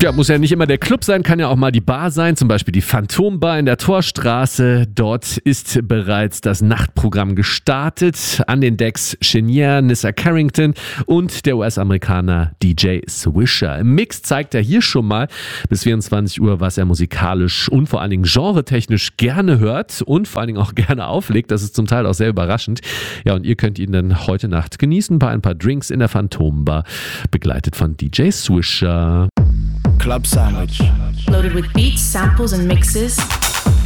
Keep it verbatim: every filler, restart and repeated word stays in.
Ja, muss ja nicht immer der Club sein, kann ja auch mal die Bar sein, zum Beispiel die Phantombar in der Torstraße. Dort ist bereits das Nachtprogramm gestartet. An den Decks Chenier, Nissa Carrington und der U S-Amerikaner D J Swisher. Im Mix zeigt er hier schon mal bis vierundzwanzig Uhr, was er musikalisch und vor allen Dingen genretechnisch gerne hört und vor allen Dingen auch gerne auflegt. Das ist zum Teil auch sehr überraschend. Ja, und ihr könnt ihn dann heute Nacht genießen bei ein paar Drinks in der Phantombar, begleitet von D J Swisher. Club Sandwich. Loaded with beats, samples and mixes.